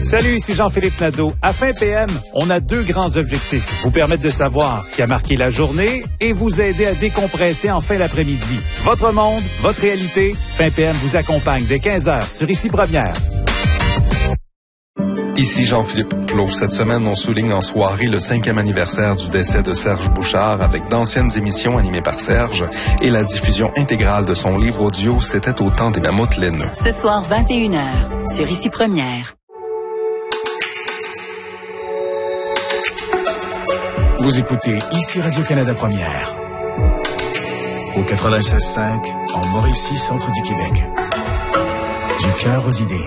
Salut, ici Jean-Philippe Nadeau. À Fin PM, on a 2 grands objectifs. Vous permettre de savoir ce qui a marqué la journée et vous aider à décompresser en fin d'après-midi. Votre monde, votre réalité. Fin PM vous accompagne dès 15h sur Ici Première. Ici Jean-Philippe Clos. Cette semaine, on souligne en soirée le 5e anniversaire du décès de Serge Bouchard avec d'anciennes émissions animées par Serge et la diffusion intégrale de son livre audio « C'était au temps des mammouths laineux ». Ce soir, 21h, sur Ici Première. Vous écoutez Ici Radio-Canada Première. Au 96.5, en Mauricie, centre du Québec. Du cœur aux idées.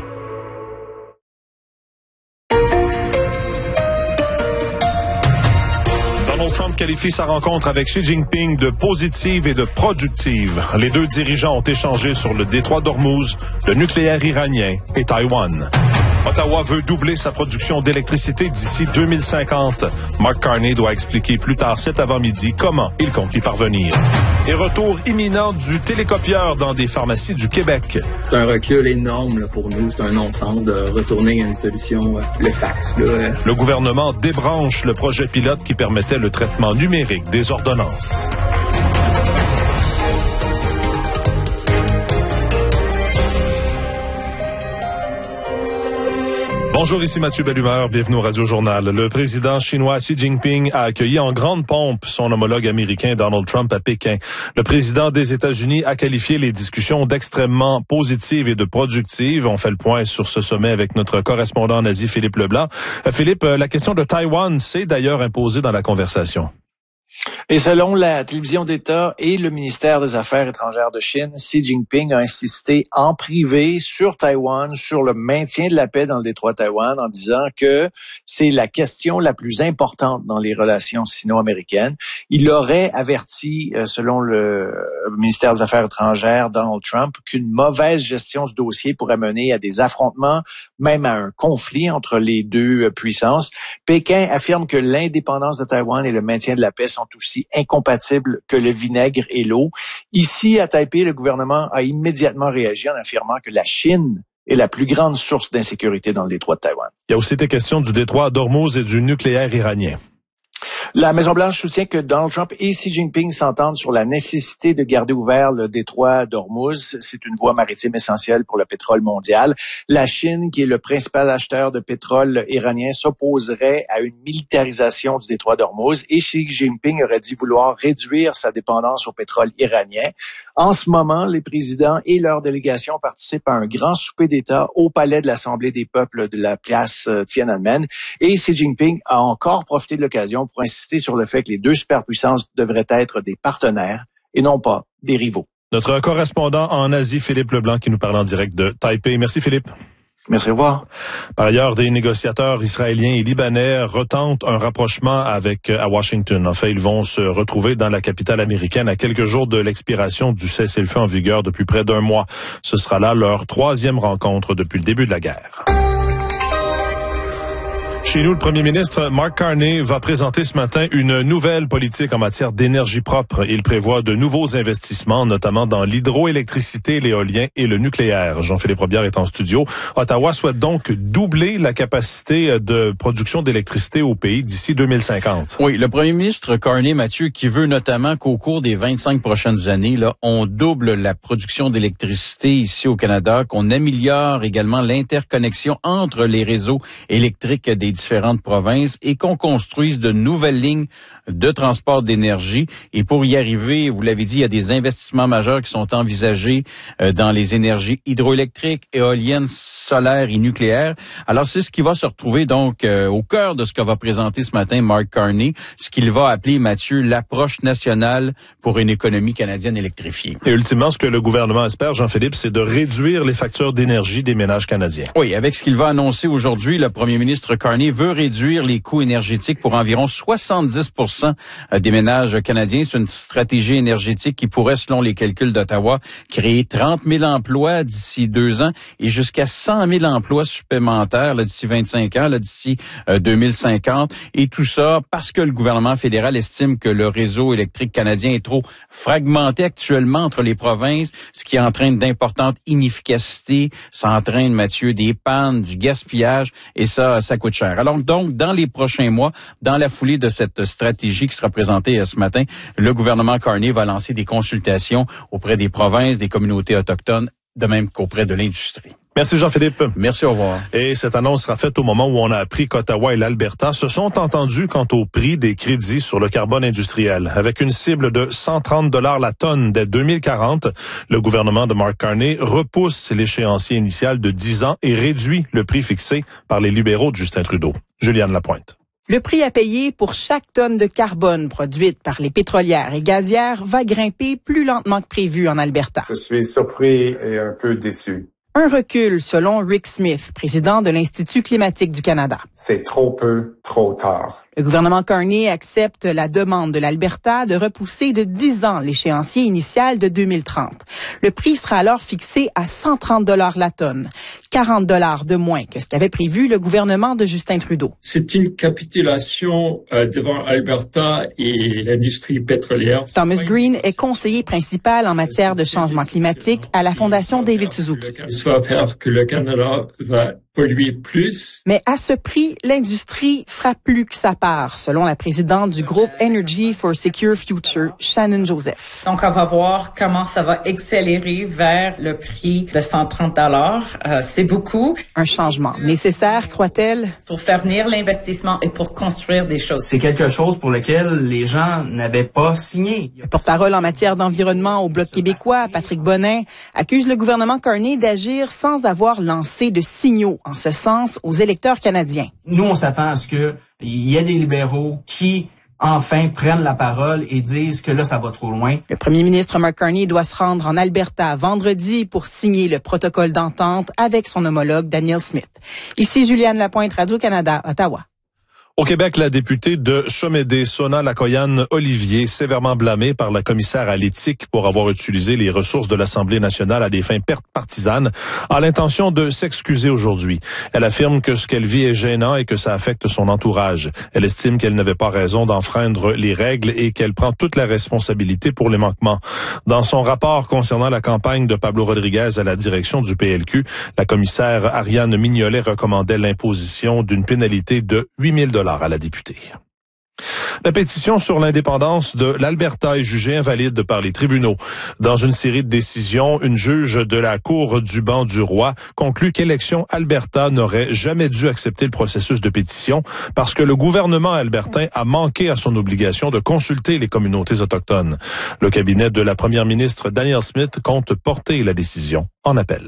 Donald Trump qualifie sa rencontre avec Xi Jinping de positive et de productive. Les 2 dirigeants ont échangé sur le détroit d'Ormuz, le nucléaire iranien et Taïwan. Ottawa veut doubler sa production d'électricité d'ici 2050. Mark Carney doit expliquer plus tard cet avant-midi comment il compte y parvenir. Et retour imminent du télécopieur dans des pharmacies du Québec. C'est un recul énorme là, pour nous. C'est un non-sens de retourner à une solution, le fax. Là. Le gouvernement débranche le projet pilote qui permettait le traitement numérique des ordonnances. Bonjour, ici Mathieu Bellumeur, bienvenue au Radio-Journal. Le président chinois Xi Jinping a accueilli en grande pompe son homologue américain Donald Trump à Pékin. Le président des États-Unis a qualifié les discussions d'extrêmement positives et de productives. On fait le point sur ce sommet avec notre correspondant en Asie, Philippe Leblanc. Philippe, la question de Taïwan s'est d'ailleurs imposée dans la conversation. Et selon la télévision d'État et le ministère des Affaires étrangères de Chine, Xi Jinping a insisté en privé sur Taïwan, sur le maintien de la paix dans le détroit de Taïwan, en disant que c'est la question la plus importante dans les relations sino-américaines. Il aurait averti, selon le ministère des Affaires étrangères, Donald Trump, qu'une mauvaise gestion du dossier pourrait mener à des affrontements, même à un conflit entre les 2 puissances. Pékin affirme que l'indépendance de Taïwan et le maintien de la paix sont aussi incompatibles que le vinaigre et l'eau. Ici, à Taipei, le gouvernement a immédiatement réagi en affirmant que la Chine est la plus grande source d'insécurité dans le détroit de Taïwan. Il y a aussi été question du détroit d'Ormuz et du nucléaire iranien. La Maison-Blanche soutient que Donald Trump et Xi Jinping s'entendent sur la nécessité de garder ouvert le détroit d'Ormuz. C'est une voie maritime essentielle pour le pétrole mondial. La Chine, qui est le principal acheteur de pétrole iranien, s'opposerait à une militarisation du détroit d'Ormuz et Xi Jinping aurait dit vouloir réduire sa dépendance au pétrole iranien. En ce moment, les présidents et leurs délégations participent à un grand souper d'État au palais de l'Assemblée des peuples de la place Tiananmen et Xi Jinping a encore profité de l'occasion pour insister sur le fait que les 2 superpuissances devraient être des partenaires et non pas des rivaux. Notre correspondant en Asie, Philippe Leblanc, qui nous parle en direct de Taipei. Merci Philippe. Merci, au revoir. Par ailleurs, des négociateurs israéliens et libanais retentent un rapprochement à Washington. En fait, ils vont se retrouver dans la capitale américaine à quelques jours de l'expiration du cessez-le-feu en vigueur depuis près d'1 mois. Ce sera là leur 3e rencontre depuis le début de la guerre. Chez nous, le premier ministre Mark Carney va présenter ce matin une nouvelle politique en matière d'énergie propre. Il prévoit de nouveaux investissements, notamment dans l'hydroélectricité, l'éolien et le nucléaire. Jean-Philippe Robillard est en studio. Ottawa souhaite donc doubler la capacité de production d'électricité au pays d'ici 2050. Oui, le premier ministre Carney, Mathieu, qui veut notamment qu'au cours des 25 prochaines années, là, on double la production d'électricité ici au Canada, qu'on améliore également l'interconnexion entre les réseaux électriques des différentes provinces et qu'on construise de nouvelles lignes de transport d'énergie. Et pour y arriver, vous l'avez dit, il y a des investissements majeurs qui sont envisagés dans les énergies hydroélectriques, éoliennes, solaires et nucléaires. Alors, c'est ce qui va se retrouver donc au cœur de ce que va présenter ce matin Mark Carney, ce qu'il va appeler, Mathieu, l'approche nationale pour une économie canadienne électrifiée. Et ultimement, ce que le gouvernement espère, Jean-Philippe, c'est de réduire les factures d'énergie des ménages canadiens. Oui, avec ce qu'il va annoncer aujourd'hui, le premier ministre Carney veut réduire les coûts énergétiques pour environ 70% des ménages canadiens. C'est une stratégie énergétique qui pourrait, selon les calculs d'Ottawa, créer 30 000 emplois d'ici 2 ans et jusqu'à 100 000 emplois supplémentaires là, d'ici 25 ans, là, d'ici 2050. Et tout ça parce que le gouvernement fédéral estime que le réseau électrique canadien est trop fragmenté actuellement entre les provinces, ce qui entraîne d'importantes inefficacités, ça entraîne, Mathieu, des pannes, du gaspillage, et ça coûte cher. Alors donc, dans les prochains mois, dans la foulée de cette stratégie qui sera présentée ce matin, le gouvernement Carney va lancer des consultations auprès des provinces, des communautés autochtones, de même qu'auprès de l'industrie. Merci Jean-Philippe. Merci, au revoir. Et cette annonce sera faite au moment où on a appris qu'Ottawa et l'Alberta se sont entendus quant au prix des crédits sur le carbone industriel. Avec une cible de 130 $ la tonne dès 2040, le gouvernement de Mark Carney repousse l'échéancier initial de 10 ans et réduit le prix fixé par les libéraux de Justin Trudeau. Juliane Lapointe. Le prix à payer pour chaque tonne de carbone produite par les pétrolières et gazières va grimper plus lentement que prévu en Alberta. Je suis surpris et un peu déçu. Un recul, selon Rick Smith, président de l'Institut climatique du Canada. C'est trop peu, trop tard. Le gouvernement Carney accepte la demande de l'Alberta de repousser de 10 ans l'échéancier initial de 2030. Le prix sera alors fixé à 130 $ la tonne, 40 $ de moins que ce qu'avait prévu le gouvernement de Justin Trudeau. C'est une capitulation devant Alberta et l'industrie pétrolière. Thomas Green est conseiller principal en matière de changement climatique à la Fondation David Suzuki. Ça va faire que le Canada va polluer plus. Mais à ce prix, l'industrie fera plus que sa part, selon la présidente du groupe Energy for Secure Future, Shannon Joseph. Donc, on va voir comment ça va accélérer vers le prix de 130 $. C'est beaucoup. Un changement nécessaire, croit-elle, pour faire venir l'investissement et pour construire des choses. C'est quelque chose pour lequel les gens n'avaient pas signé. Le porte-parole en matière d'environnement au Bloc québécois, Patrick Bonin, accuse le gouvernement Carney d'agir sans avoir lancé de signaux en ce sens aux électeurs canadiens. Nous, on s'attend à ce qu'il y ait des libéraux qui, enfin, prennent la parole et disent que là, ça va trop loin. Le premier ministre Mark Carney doit se rendre en Alberta vendredi pour signer le protocole d'entente avec son homologue Danielle Smith. Ici Juliane Lapointe, Radio-Canada, Ottawa. Au Québec, la députée de Chomédé, Sona Lakoyan-Olivier, sévèrement blâmée par la commissaire à l'éthique pour avoir utilisé les ressources de l'Assemblée nationale à des fins partisanes, a l'intention de s'excuser aujourd'hui. Elle affirme que ce qu'elle vit est gênant et que ça affecte son entourage. Elle estime qu'elle n'avait pas raison d'enfreindre les règles et qu'elle prend toute la responsabilité pour les manquements. Dans son rapport concernant la campagne de Pablo Rodriguez à la direction du PLQ, la commissaire Ariane Mignolet recommandait l'imposition d'une pénalité de 8 000 $ à la députée. La pétition sur l'indépendance de l'Alberta est jugée invalide par les tribunaux. Dans une série de décisions, une juge de la Cour du banc du roi conclut qu'Élections Alberta n'aurait jamais dû accepter le processus de pétition parce que le gouvernement albertain a manqué à son obligation de consulter les communautés autochtones. Le cabinet de la première ministre Danielle Smith compte porter la décision en appel.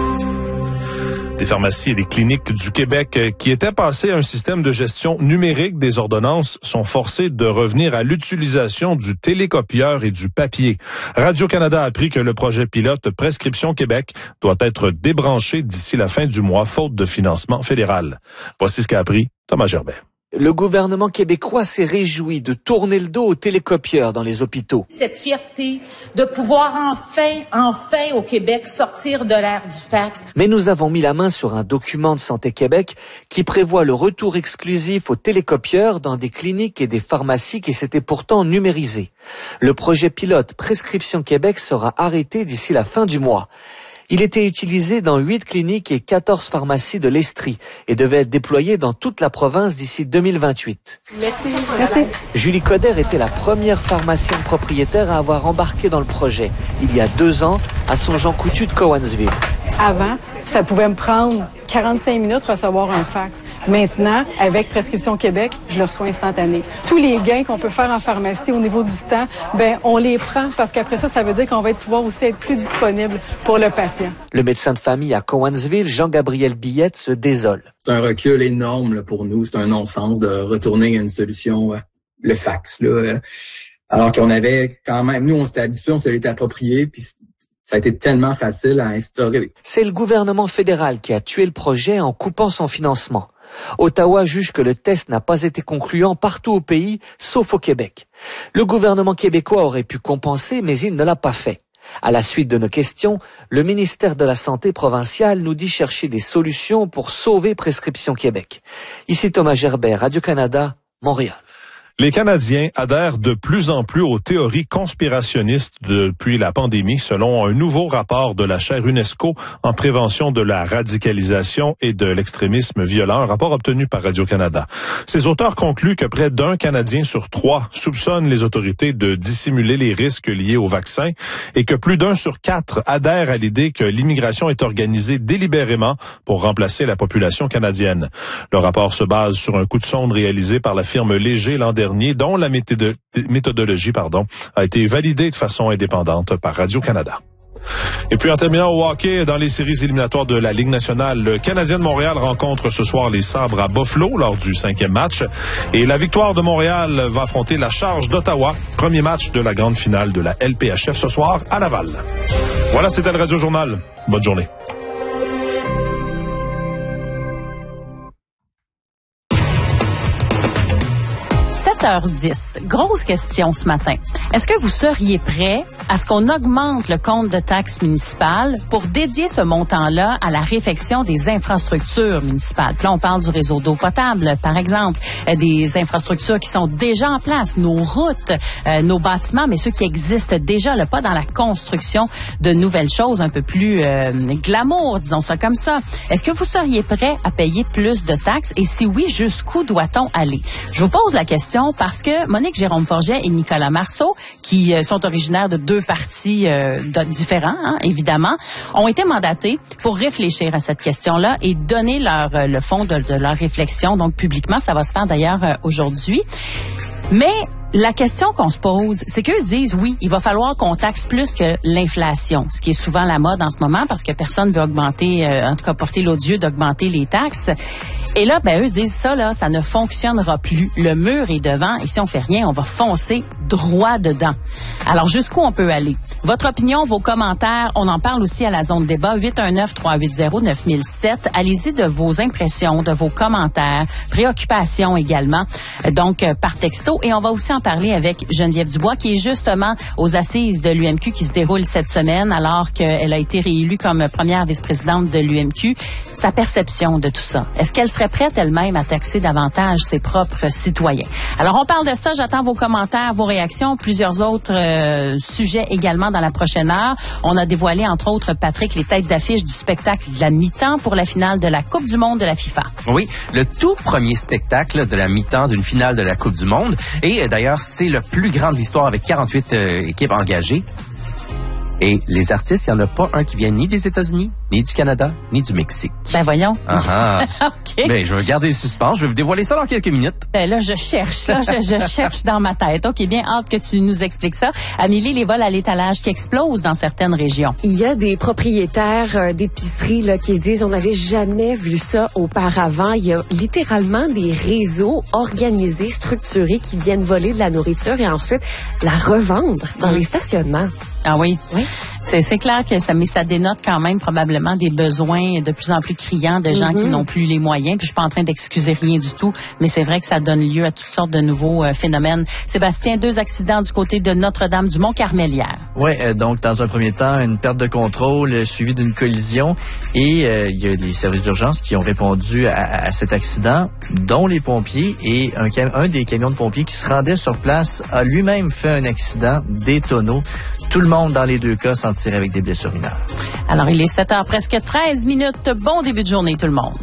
Des pharmacies et des cliniques du Québec qui étaient passées à un système de gestion numérique des ordonnances sont forcés de revenir à l'utilisation du télécopieur et du papier. Radio-Canada a appris que le projet pilote Prescription Québec doit être débranché d'ici la fin du mois, faute de financement fédéral. Voici ce qu'a appris Thomas Gerbet. Le gouvernement québécois s'est réjoui de tourner le dos aux télécopieurs dans les hôpitaux. Cette fierté de pouvoir enfin au Québec sortir de l'ère du fax. Mais nous avons mis la main sur un document de Santé Québec qui prévoit le retour exclusif aux télécopieurs dans des cliniques et des pharmacies qui s'étaient pourtant numérisées. Le projet pilote Prescription Québec sera arrêté d'ici la fin du mois. Il était utilisé dans 8 cliniques et 14 pharmacies de l'Estrie et devait être déployé dans toute la province d'ici 2028. Merci. Julie Coder était la première pharmacienne propriétaire à avoir embarqué dans le projet, il y a 2 ans, à son Jean Coutu de Cowansville. Avant, ça pouvait me prendre 45 minutes recevoir un fax. Maintenant, avec Prescription Québec, je le reçois instantané. Tous les gains qu'on peut faire en pharmacie au niveau du temps, on les prend parce qu'après ça veut dire qu'on va pouvoir aussi être plus disponible pour le patient. Le médecin de famille à Cowansville, Jean-Gabriel Billette, se désole. C'est un recul énorme là, pour nous. C'est un non-sens de retourner à une solution, le fax. Là, alors qu'on avait quand même, nous on s'était habitués, on se l'était approprié, puis ça a été tellement facile à instaurer. C'est le gouvernement fédéral qui a tué le projet en coupant son financement. Ottawa juge que le test n'a pas été concluant partout au pays, sauf au Québec. Le gouvernement québécois aurait pu compenser, mais il ne l'a pas fait. À la suite de nos questions, le ministère de la Santé provincial nous dit chercher des solutions pour sauver Prescription Québec. Ici Thomas Gerbert, Radio-Canada, Montréal. Les Canadiens adhèrent de plus en plus aux théories conspirationnistes depuis la pandémie, selon un nouveau rapport de la chaire UNESCO en prévention de la radicalisation et de l'extrémisme violent, un rapport obtenu par Radio-Canada. Ces auteurs concluent que près d'un Canadien sur 3 soupçonne les autorités de dissimuler les risques liés au vaccin et que plus d'un sur 4 adhère à l'idée que l'immigration est organisée délibérément pour remplacer la population canadienne. Le rapport se base sur un coup de sonde réalisé par la firme Léger l'an dernier, dont la méthodologie a été validée de façon indépendante par Radio-Canada. Et puis en terminant au hockey, dans les séries éliminatoires de la Ligue nationale, le Canadien de Montréal rencontre ce soir les Sabres à Buffalo lors du 5e match. Et la victoire de Montréal va affronter la Charge d'Ottawa, premier match de la grande finale de la LPHF ce soir à Laval. Voilà, c'était le Radio Journal. Bonne journée. h 10. Grosse question ce matin. Est-ce que vous seriez prêt à ce qu'on augmente le compte de taxes municipales pour dédier ce montant-là à la réfection des infrastructures municipales? Puis là, on parle du réseau d'eau potable, par exemple, des infrastructures qui sont déjà en place, nos routes, nos bâtiments, mais ceux qui existent déjà, là, pas dans la construction de nouvelles choses un peu plus glamour, disons ça comme ça. Est-ce que vous seriez prêt à payer plus de taxes? Et si oui, jusqu'où doit-on aller? Je vous pose la question parce que Monique Jérôme-Forget et Nicolas Marceau, qui sont originaires de deux partis différents, évidemment, ont été mandatés pour réfléchir à cette question-là et donner le fond de leur réflexion. Donc, publiquement, ça va se faire d'ailleurs aujourd'hui. Mais la question qu'on se pose, c'est qu'eux disent, oui, il va falloir qu'on taxe plus que l'inflation, ce qui est souvent la mode en ce moment parce que personne veut augmenter, en tout cas porter l'odieux d'augmenter les taxes. Et là, eux disent ça, là, ça ne fonctionnera plus. Le mur est devant et si on fait rien, on va foncer droit dedans. Alors, jusqu'où on peut aller? Votre opinion, vos commentaires, on en parle aussi à la zone débat, 819-380-9007. Allez-y de vos impressions, de vos commentaires, préoccupations également, donc par texto. Et on va aussi en parler avec Geneviève Dubois, qui est justement aux assises de l'UMQ qui se déroulent cette semaine, alors qu'elle a été réélue comme première vice-présidente de l'UMQ. Sa perception de tout ça. Est-ce qu'elle serait prête elle-même à taxer davantage ses propres citoyens? Alors, on parle de ça. J'attends vos commentaires, vos réactions, plusieurs autres sujets également dans la prochaine heure. On a dévoilé, entre autres, Patrick, les têtes d'affiche du spectacle de la mi-temps pour la finale de la Coupe du monde de la FIFA. Oui, le tout premier spectacle de la mi-temps d'une finale de la Coupe du monde. Et d'ailleurs, c'est le plus grand de l'histoire avec 48 équipes engagées. Et les artistes, il n'y en a pas un qui vient ni des États-Unis, ni du Canada, ni du Mexique. Voyons. OK. Je vais garder le suspense. Je vais vous dévoiler ça dans quelques minutes. Là, je cherche. je cherche dans ma tête. OK, bien hâte que tu nous expliques ça. Amélie, les vols à l'étalage qui explosent dans certaines régions. Il y a des propriétaires d'épiceries là, qui disent on n'avait jamais vu ça auparavant. Il y a littéralement des réseaux organisés, structurés qui viennent voler de la nourriture et ensuite la revendre dans les stationnements. Ah oui? Oui. C'est clair que ça dénote quand même probablement des besoins de plus en plus criants de gens qui n'ont plus les moyens. Puis je suis pas en train d'excuser rien du tout, mais c'est vrai que ça donne lieu à toutes sortes de nouveaux phénomènes. Sébastien, 2 accidents du côté de Notre-Dame-du-Mont-Carmel hier. Oui, donc dans un premier temps, une perte de contrôle suivie d'une collision et il y a des services d'urgence qui ont répondu à cet accident, dont les pompiers, et un des camions de pompiers qui se rendait sur place a lui-même fait un accident, des tonneaux. Tout le monde dans les deux cas s'en tire avec des blessures mineures. Alors, il est 7h, presque 13 minutes. Bon début de journée, tout le monde.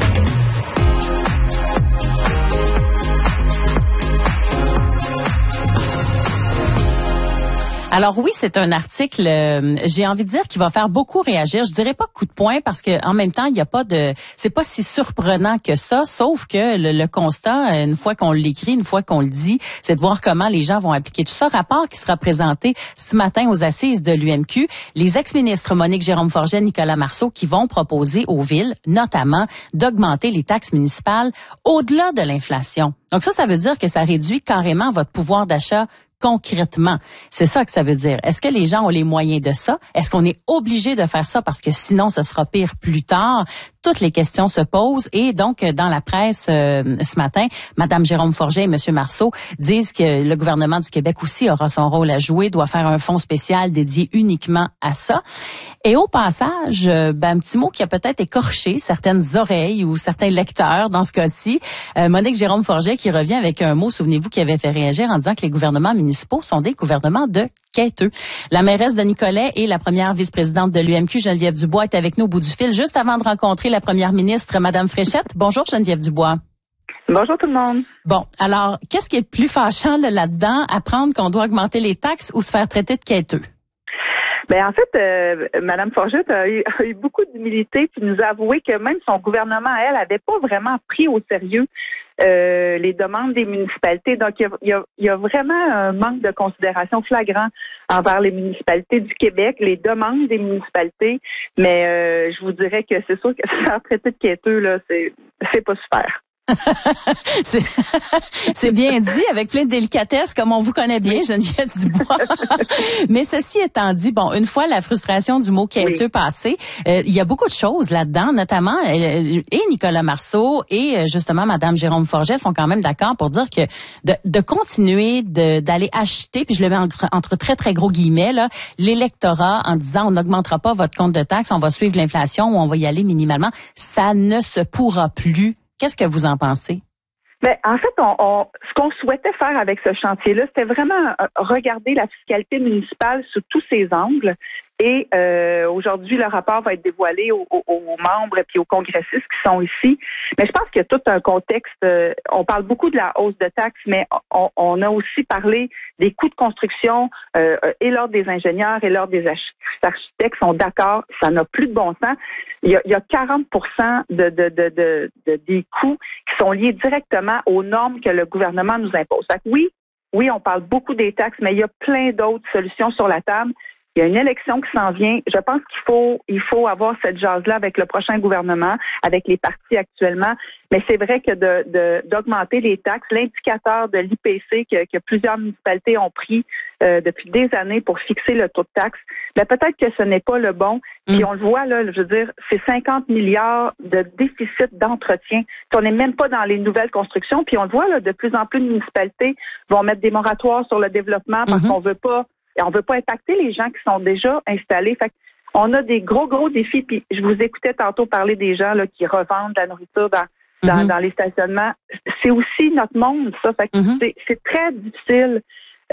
Alors oui, c'est un article, j'ai envie de dire, qui va faire beaucoup réagir. Je dirais pas coup de poing parce que en même temps, il y a pas de, c'est pas si surprenant que ça, sauf que le constat, une fois qu'on l'écrit, une fois qu'on le dit, c'est de voir comment les gens vont appliquer tout ça. Rapport qui sera présenté ce matin aux assises de l'UMQ. Les ex-ministres Monique Jérôme-Forget, Nicolas Marceau, qui vont proposer aux villes, notamment, d'augmenter les taxes municipales au-delà de l'inflation. Donc ça veut dire que ça réduit carrément votre pouvoir d'achat concrètement. C'est ça que ça veut dire. Est-ce que les gens ont les moyens de ça? Est-ce qu'on est obligé de faire ça parce que sinon ce sera pire plus tard? toutes les questions se posent. Et donc, dans la presse ce matin, Mme Jérôme Forget et M. Marceau disent que le gouvernement du Québec aussi aura son rôle à jouer, doit faire un fonds spécial dédié uniquement à ça. Et au passage, un petit mot qui a peut-être écorché certaines oreilles ou certains lecteurs dans ce cas-ci. Monique Jérôme Forget qui revient avec un mot, souvenez-vous, qui avait fait réagir en disant que les gouvernements municipaux sont des gouvernements de quêteux. La mairesse de Nicolet et la première vice-présidente de l'UMQ, Geneviève Dubois, est avec nous au bout du fil juste avant de rencontrer la première ministre, Mme Fréchette. Bonjour Geneviève Dubois. Bonjour tout le monde. Bon, alors, qu'est-ce qui est le plus fâchant là-dedans, apprendre qu'on doit augmenter les taxes ou se faire traiter de quêteux? Ben en fait, Mme Forget a eu beaucoup d'humilité puis nous a avoué que même son gouvernement, elle, avait pas vraiment pris au sérieux les demandes des municipalités. Donc, il y a vraiment un manque de considération flagrant envers les municipalités du Québec, les demandes des municipalités. Mais je vous dirais que c'est sûr que se faire traiter de quêteux, là, c'est pas super. C'est bien dit, avec plein de délicatesse, comme on vous connaît bien, Geneviève Dubois. Mais ceci étant dit, bon, une fois la frustration du mot quêteux passée, il y a beaucoup de choses là-dedans, notamment, et Nicolas Marceau et justement Mme Jérôme Forget sont quand même d'accord pour dire que de continuer d'aller acheter, puis je le mets entre très, très gros guillemets, là, l'électorat en disant on n'augmentera pas votre compte de taxes, on va suivre l'inflation ou on va y aller minimalement, ça ne se pourra plus. Qu'est-ce que vous en pensez? Ben, en fait, ce qu'on souhaitait faire avec ce chantier-là, c'était vraiment regarder la fiscalité municipale sous tous ses angles. Et aujourd'hui, le rapport va être dévoilé aux membres et aux congressistes qui sont ici. Mais je pense qu'il y a tout un contexte. On parle beaucoup de la hausse de taxes, mais on a aussi parlé des coûts de construction et l'Ordre des ingénieurs et l'Ordre des architectes sont d'accord. Ça n'a plus de bon sens. Il y a 40% des coûts qui sont liés directement aux normes que le gouvernement nous impose. Fait que oui, on parle beaucoup des taxes, mais il y a plein d'autres solutions sur la table. Il y a une élection qui s'en vient. Je pense qu'il faut avoir cette jase-là avec le prochain gouvernement, avec les partis actuellement. Mais c'est vrai que d'augmenter les taxes, l'indicateur de l'IPC que plusieurs municipalités ont pris depuis des années pour fixer le taux de taxe, ben peut-être que ce n'est pas le bon. Puis on le voit là, je veux dire, c'est 50 milliards de déficit d'entretien. Puis on n'est même pas dans les nouvelles constructions. Puis on le voit là, de plus en plus de municipalités vont mettre des moratoires sur le développement parce qu'on veut pas impacter les gens qui sont déjà installés. Fait qu'on a des gros défis. Puis je vous écoutais tantôt parler des gens là qui revendent la nourriture dans les stationnements. C'est aussi notre monde, ça. Fait que c'est très difficile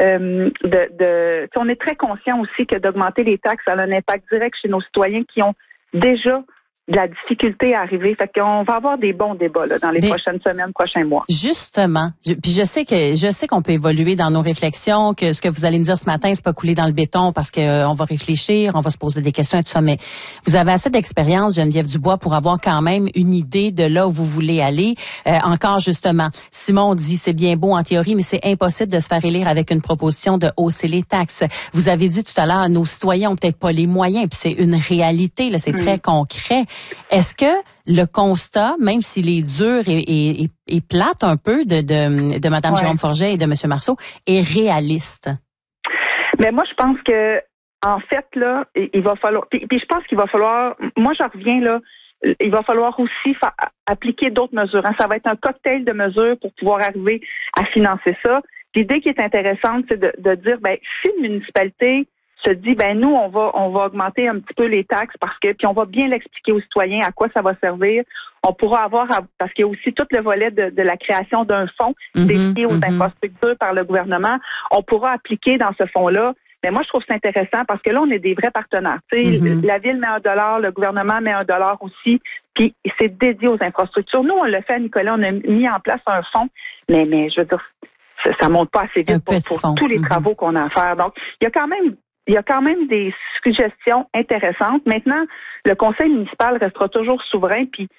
on est très conscient aussi que d'augmenter les taxes, ça a un impact direct chez nos citoyens qui ont déjà de la difficulté à arriver. Fait qu'on va avoir des bons débats là, dans les prochaines semaines, prochains mois. Justement. Puis je sais qu'on peut évoluer dans nos réflexions, que ce que vous allez me dire ce matin, c'est pas coulé dans le béton parce que on va réfléchir, on va se poser des questions et tout ça. Mais vous avez assez d'expérience, Geneviève Dubois, pour avoir quand même une idée de là où vous voulez aller. Encore justement, Simon dit c'est bien beau en théorie, mais c'est impossible de se faire élire avec une proposition de hausser les taxes. Vous avez dit tout à l'heure, nos citoyens ont peut-être pas les moyens, puis c'est une réalité, là, c'est très concret. Est-ce que le constat, même s'il est dur et plate un peu de Mme Jérôme Forget et de M. Marceau, est réaliste? Mais moi, je pense que en fait, là, il va falloir... Puis je pense qu'il va falloir... Moi, je reviens, là, il va falloir aussi appliquer d'autres mesures. Hein. Ça va être un cocktail de mesures pour pouvoir arriver à financer ça. L'idée qui est intéressante, c'est de dire, ben, si une municipalité se dit, ben nous, on va augmenter un petit peu les taxes puis on va bien l'expliquer aux citoyens à quoi ça va servir. On pourra avoir, parce qu'il y a aussi tout le volet de la création d'un fonds dédié aux infrastructures par le gouvernement. On pourra appliquer dans ce fonds-là. Mais moi, je trouve que c'est intéressant parce que là, on est des vrais partenaires. Tu sais, la ville met $1, le gouvernement met $1 aussi, puis c'est dédié aux infrastructures. Nous, on l'a fait à Nicolas, on a mis en place un fonds, mais je veux dire, ça monte pas assez vite pour tous les travaux qu'on a à faire. Donc, il y a quand même des suggestions intéressantes. Maintenant, le conseil municipal restera toujours souverain, puis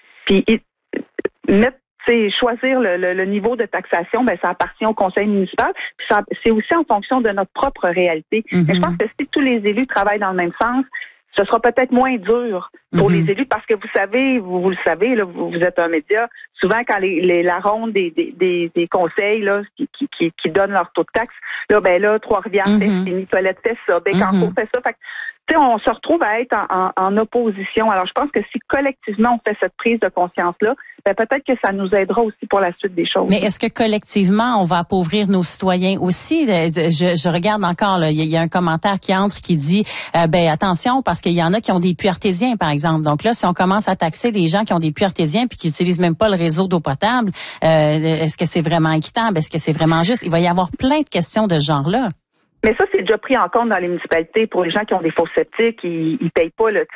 choisir le niveau de taxation, ben ça appartient au conseil municipal. Puis c'est aussi en fonction de notre propre réalité. Mais je pense que si tous les élus travaillent dans le même sens, ce sera peut-être moins dur pour les élus parce que vous savez, vous le savez, là, vous êtes un média. Souvent, quand la ronde des conseils là, qui donnent leur taux de taxe, là, Trois-Rivières fait, Nicolette fait ça, Bécancour fait ça. Fait on se retrouve à être en opposition. Alors, je pense que si collectivement on fait cette prise de conscience-là, peut-être que ça nous aidera aussi pour la suite des choses. Mais est-ce que collectivement, on va appauvrir nos citoyens aussi? Je regarde encore, là, il y a un commentaire qui entre qui dit, attention, parce qu'il y en a qui ont des puits artésiens, par exemple. Donc là, si on commence à taxer des gens qui ont des puits artésiens puis qui utilisent même pas le réseau d'eau potable, est-ce que c'est vraiment équitable? Est-ce que c'est vraiment juste? Il va y avoir plein de questions de ce genre-là. Mais ça, c'est déjà pris en compte dans les municipalités pour les gens qui ont des fosses septiques, ils payent pas